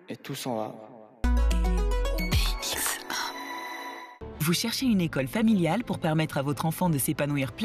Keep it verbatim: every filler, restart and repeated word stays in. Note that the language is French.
et tout s'en va. Vous cherchez une école familiale pour permettre à votre enfant de s'épanouir pleinement